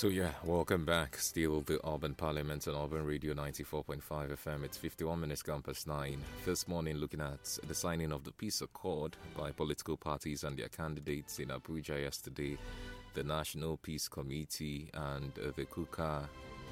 So yeah, welcome back. Still the Urban Parliament on Urban Radio 94.5 FM. It's 51 minutes gone past 9. This morning looking at the signing of the peace accord by political parties and their candidates in Abuja yesterday. The National Peace Committee and the Kuka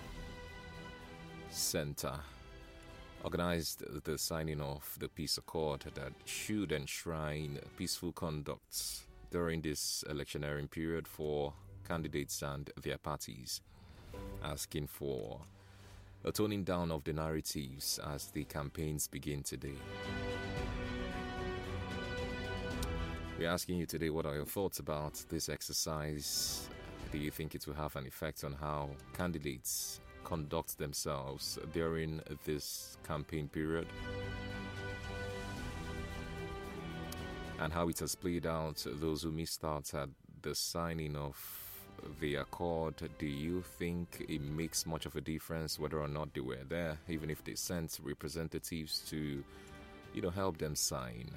Center organized the signing of the peace accord that should enshrine peaceful conduct during this electioneering period for candidates and their parties, asking for a toning down of the narratives as the campaigns begin today. We're asking you today, what are your thoughts about this exercise? Do you think it will have an effect on how candidates conduct themselves during this campaign period? And how it has played out, those who missed out at the signing of the accord, do you think it makes much of a difference whether or not they were there, even if they sent representatives to, help them sign?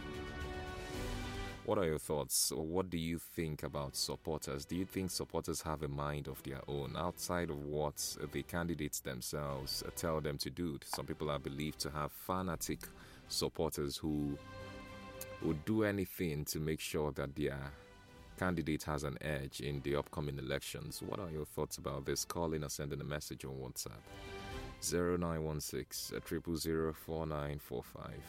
What are your thoughts, or what do you think about supporters? Do you think supporters have a mind of their own outside of what the candidates themselves tell them to do? Some people are believed to have fanatic supporters who would do anything to make sure that their candidate has an edge in the upcoming elections. What are your thoughts about this? Call in or send in a message on WhatsApp 0916 000 4945.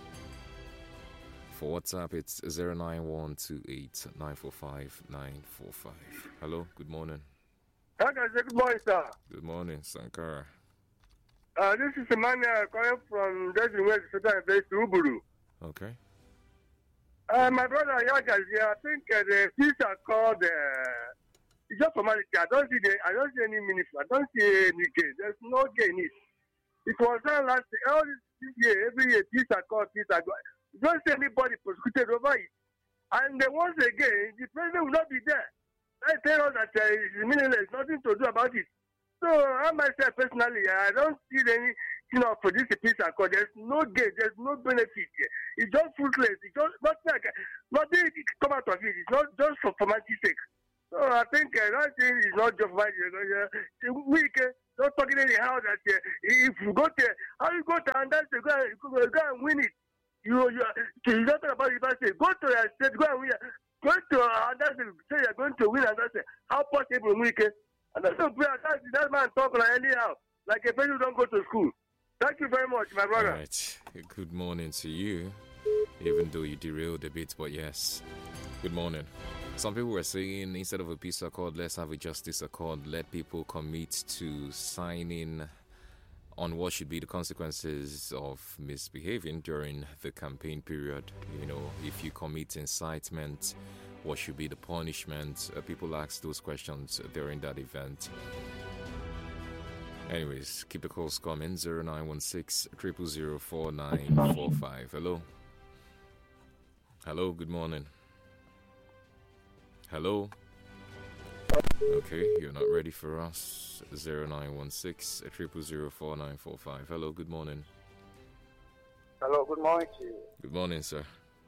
For WhatsApp, it's 09128 945 945. Hello, good morning. Good morning, sir. Good morning, Sankara. This is Emmanuel calling from Desert West, Uburu. Okay. My brother Yaga is here. I think the peace are called it's just formality. I don't see any meaningful. I don't see any gain. There's no gain in it. It was done last year. All this year, every year, peace are called, peace are called. Don't see anybody prosecuted over it. And once again, the president will not be there. I tell us that it's meaningless, nothing to do about it. So I myself personally, I don't see any for this peace accord. There's no gain, there's no benefit. It's just fruitless. It's just nothing come out of it. It's not just for formality's sake. So I think that thing is not justified. We not talking anyhow that if you go there, how you go to and that's go and win it. You don't talk about it. But say go to your state, go and win. Go to and that's say you're going to win and that's how possible we can. And that's that man talking anyhow, like a person who don't go to school. Thank you very much, my brother. All right. Good morning to you, even though you derailed a bit, but yes. Good morning. Some people were saying instead of a peace accord, let's have a justice accord. Let people commit to signing on what should be the consequences of misbehaving during the campaign period. If you commit incitement, what should be the punishment? People ask those questions during that event. Anyways, keep the calls coming. 0916 000 4945. Hello, good morning. Hello. Okay, you're not ready for us. 0916 000 4945. Hello, good morning. Hello, good morning to you. Good morning, sir.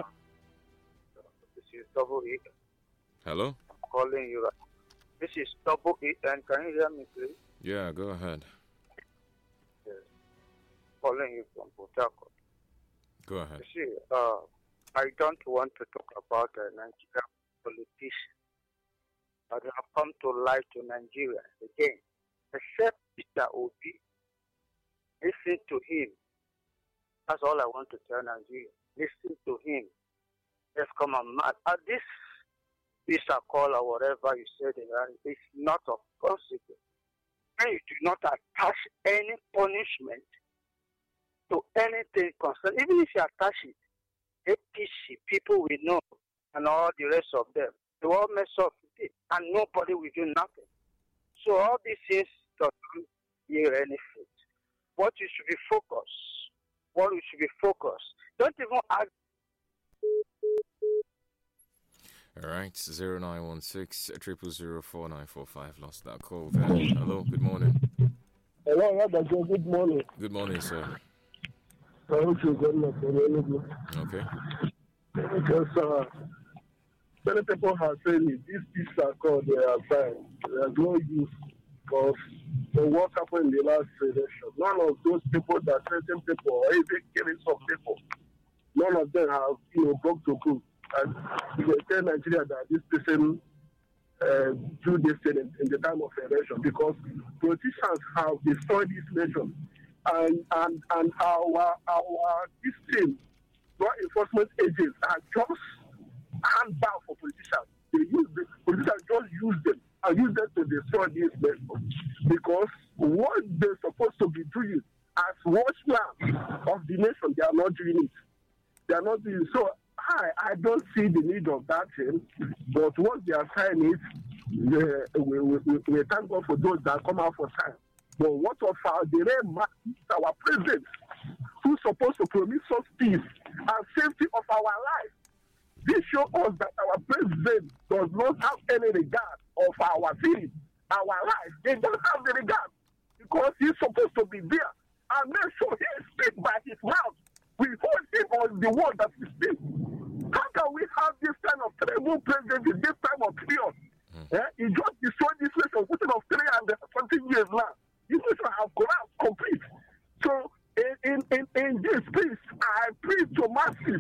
This is Double E. Hello? I'm calling you. This is Double E, and can you hear me, please? Yeah, go ahead. Yes. Calling you from Port Harcourt. Go ahead. You see, I don't want to talk about Nigerian politicians. I have come to lie to Nigeria again. Except Mr. Obi. Listen to him. That's all I want to tell Nigeria. Listen to him. Let's come on. This peace accord or whatever you said, it's not of consequence. And you do not attach any punishment to anything concerned. Even if you attach it, APC, people we know, and all the rest of them, they all mess up with it, and nobody will do nothing. So all these things doesn't hear any fruit. What you should be focused. Don't even ask. All right, 0916 000 4945. Lost that call there. Hello, good morning. Hello, good morning. Good morning, sir. Okay. Okay. Because many people have said it. This peace accord they are signed. There's no use because the what happened in the last election. None of those people that threaten people or even killing some people, none of them have, broke to proof. And they tell Nigeria that this person do this thing in the time of election because politicians have destroyed this nation and our this thing, law enforcement agents are just handbound for politicians. Politicians just use them and use them to destroy this nation because what they're supposed to be doing as watchmen of the nation, they are not doing it. They are not doing it. So I don't see the need of that thing, but once they are signing it, we thank God for those that come out for sign. But what of the real man, our president, who's supposed to promise us peace and safety of our life? This shows us that our president does not have any regard of our feelings, our life. They don't have the regard because he's supposed to be there and make sure he speaks by his mouth. We hold him on the word that he speaks. How can we have this kind of terrible president in this time of period? He just destroyed this nation within of 300 years now. This nation has collapsed complete. So in this peace, I plead to masses,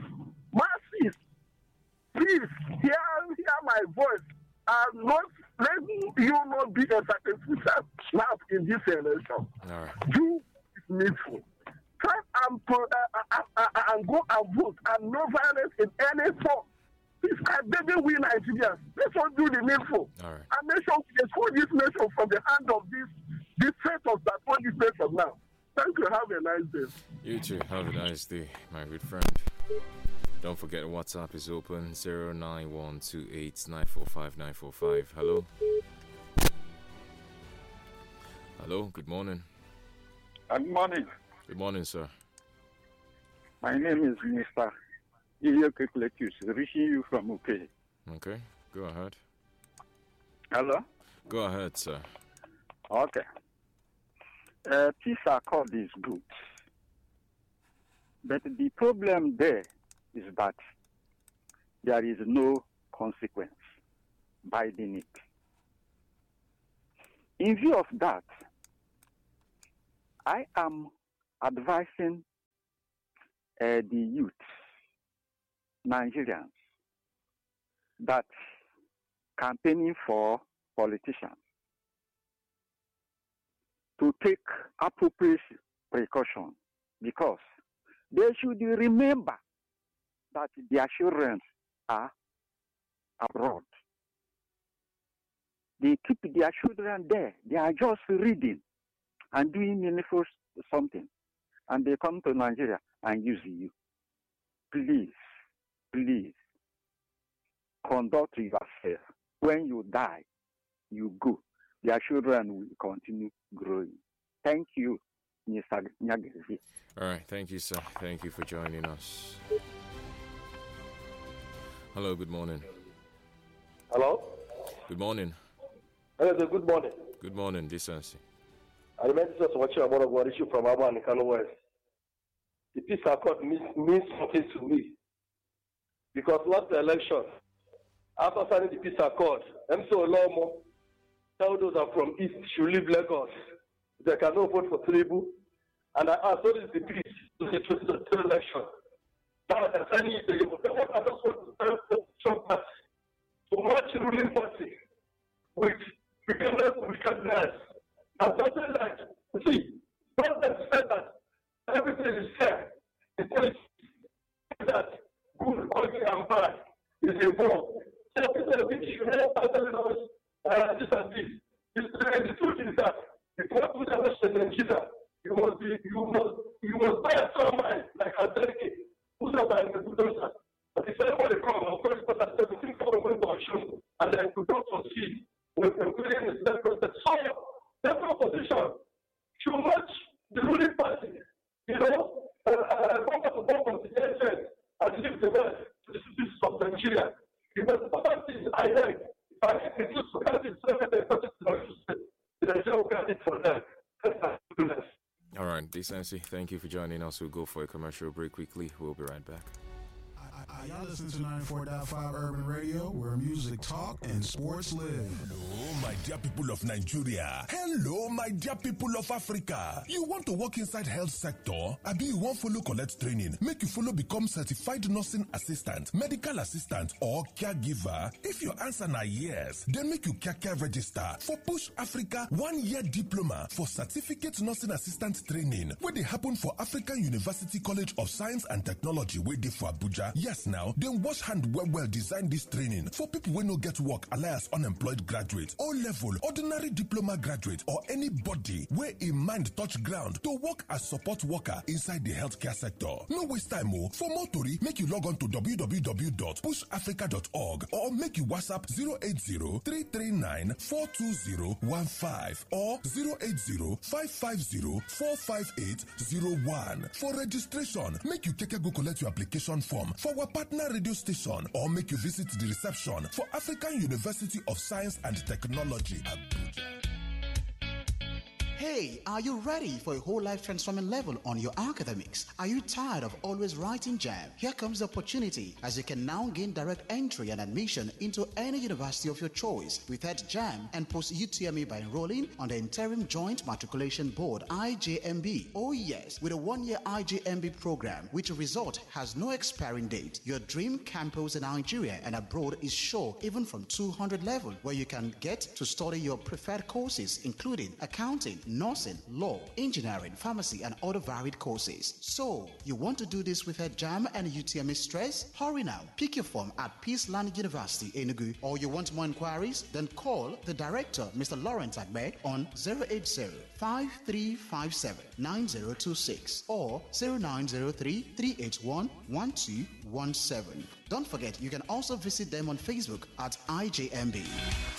please hear my voice and not let you not be a sacrificial lamb in this election. Right. Do is needful. Come and go and vote and no violence in any form. Please, I beg you, we Nigerians, let's all do the needful. All right. And make sure we escort this nation from the hand of these traitors that want this nation now. Thank you. Have a nice day. You too. Have a nice day, my good friend. Don't forget WhatsApp is open 09128945945. Hello. Hello. Good morning. Good morning. Good morning, sir. My name is Mr. Iyoke Cletus, reaching you from UK. Okay. Go ahead. Hello? Go ahead, sir. Okay. Peace accord is good. But the problem there is that there is no consequence binding it. In view of that, I am advising the youth, Nigerians, that campaigning for politicians to take appropriate precaution because they should remember that their children are abroad. They keep their children there. They are just reading and doing meaningful something. And they come to Nigeria and use you. Please, conduct yourself. When you die, you go. Their children will continue growing. Thank you, Mr. Nyagezi. All right. Thank you, sir. Thank you for joining us. Hello. Good morning. Hello? Good morning. Hello, good morning. Good morning, Decency. I remember just watching a one issue from Aba and Kano West. The peace accord means something to me. Because last election, after signing the peace accord, MC Olomo tell those that are from East should leave Lagos. They cannot vote for Tinubu. And I asked, what is the peace to the 2022 election? Now they're signing it again. But what I just want to tell Trump to match the ruling party with wickedness. And something like, see, President said that everything is fair. The politics that good, ugly, and bad is involved. So we should have telling us this and this. The truth is that if you want to put a in Nigeria, you must buy someone like a delegate who's not buying the bulldozer. But if anybody come, of course, because I said, we think for going to show, and then we don't succeed. We're putting this level the soil, that opposition should match the ruling party. You know, bumper to bumper, the NSN, and leave the rest to the citizens of Nigeria. Because the important thing I heard, if I can reduce the country to 7% there's no credit for them. All right, Decency, thank you for joining us. We'll go for a commercial break quickly. We'll be right back. Y'all listen to 94.5 Urban Radio, where music talk and sports live. Hello, my dear people of Nigeria. Hello, my dear people of Africa. You want to work inside health sector? Abi you want follow collect training? Make you follow become certified nursing assistant, medical assistant, or caregiver? If your answer na yes, then make you care register for Push Africa 1-year diploma for certificate nursing assistant training, where they happen for African University College of Science and Technology, where they for Abuja. Yes, now, then wash hand well design this training for people who no get work, alias unemployed graduate, O-level, ordinary diploma graduate, or anybody where in mind touch ground to work as support worker inside the healthcare sector. No waste time, oh. For more tori, make you log on to www.pushafrica.org or make you WhatsApp 080-339-42015 or 080-550-45801. For registration, make you go collect your application form for our partner radio station or make you visit the reception for African University of Science and Technology, Abuja. Hey, are you ready for a whole life transforming level on your academics? Are you tired of always writing JAMB? Here comes the opportunity, as you can now gain direct entry and admission into any university of your choice with JAMB and post UTME by enrolling on the Interim Joint Matriculation Board IJMB. Oh yes, with a 1-year IJMB program, which result has no expiring date. Your dream campus in Nigeria and abroad is sure, even from 200 level, where you can get to study your preferred courses, including accounting, nursing, law, engineering, pharmacy, and other varied courses. So, you want to do this with JAMB and UTME stress? Hurry now. Pick your form at Peace Land University, Enugu. Or you want more inquiries? Then call the director, Mr. Lawrence Agbe, on 080-5357-9026 or 0903-381-1217. Don't forget, you can also visit them on Facebook at IJMB.